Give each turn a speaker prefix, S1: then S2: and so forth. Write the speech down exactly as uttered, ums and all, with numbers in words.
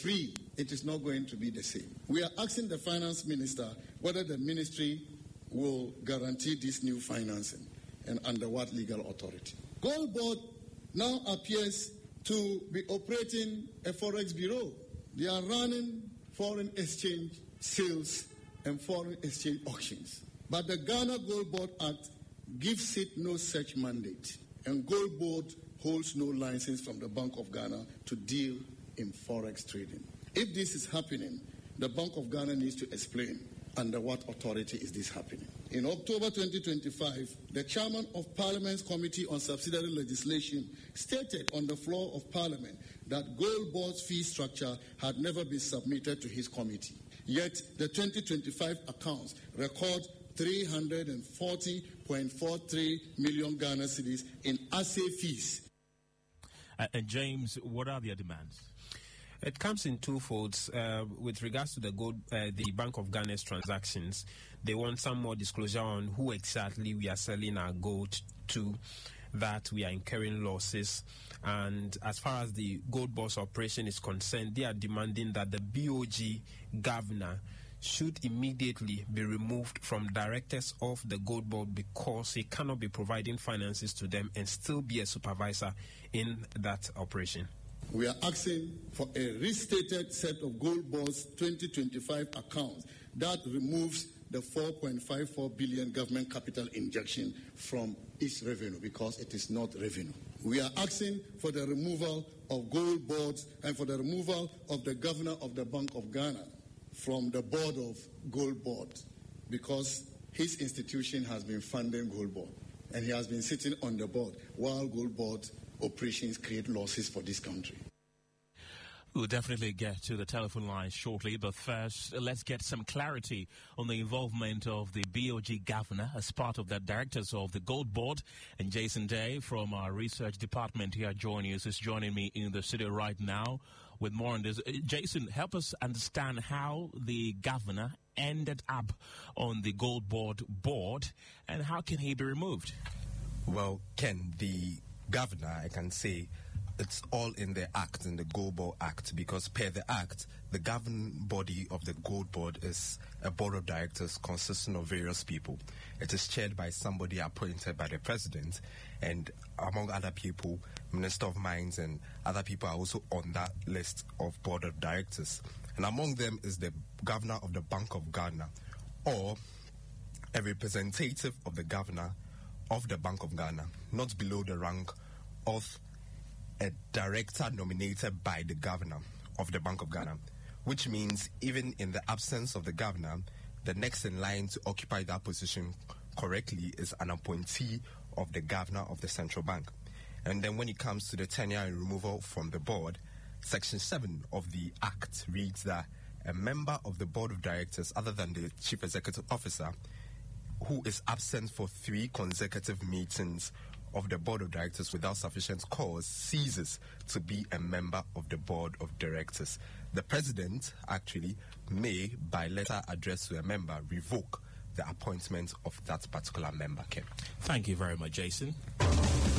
S1: free, it is not going to be the same. We are asking the finance minister whether the ministry will guarantee this new financing and under what legal authority. Gold Board now appears to be operating a forex bureau. They are running foreign exchange sales and foreign exchange auctions. But the Ghana Gold Board Act gives it no such mandate, and Gold Board holds no license from the Bank of Ghana to deal in forex trading. If this is happening, the Bank of Ghana needs to explain under what authority is this happening. In October twenty twenty-five, the chairman of Parliament's Committee on Subsidiary Legislation stated on the floor of Parliament that Gold Board's fee structure had never been submitted to his committee. Yet the twenty twenty-five accounts record three hundred forty point four three million Ghana cedis in assay fees.
S2: Uh, and James, what are their demands?
S3: It comes in two folds. Uh, with regards to the gold, uh, the Bank of Ghana's transactions, they want some more disclosure on who exactly we are selling our gold to, that we are incurring losses. And as far as the Gold Board's operation is concerned, they are demanding that the B O G governor should immediately be removed from directors of the Gold Board, because he cannot be providing finances to them and still be a supervisor in that operation.
S1: We are asking for a restated set of Gold Board's twenty twenty-five accounts that removes the four point five four billion government capital injection from its revenue, because it is not revenue. We are asking for the removal of Gold Boards and for the removal of the governor of the Bank of Ghana from the board of Gold Board, because his institution has been funding Gold Board and he has been sitting on the board while Gold Board operations create losses for this country.
S2: We'll definitely get to the telephone line shortly, but first, let's get some clarity on the involvement of the B O G governor as part of the directors of the Gold Board. And Jason Day from our research department here at Joy News is joining me in the studio right now with more on this. Jason, help us understand how the governor ended up on the Gold Board board, and how can he be removed?
S4: Well, Ken, the governor, I can say, it's all in the act, in the Gold Board Act, because per the act, the governing body of the Gold Board is a board of directors consisting of various people. It is chaired by somebody appointed by the president, and among other people, Minister of Mines and other people are also on that list of board of directors. And among them is the governor of the Bank of Ghana, or a representative of the governor of the Bank of Ghana, not below the rank of a director nominated by the governor of the Bank of Ghana, which means even in the absence of the governor, the next in line to occupy that position correctly is an appointee of the governor of the central bank. And then when it comes to the tenure and removal from the board, Section seven of the Act reads that a member of the board of directors, other than the chief executive officer, who is absent for three consecutive meetings of the board of directors without sufficient cause, ceases to be a member of the board of directors. The president actually may, by letter addressed to a member, revoke the appointment of that particular member. Ken.
S2: Thank you very much, Jason.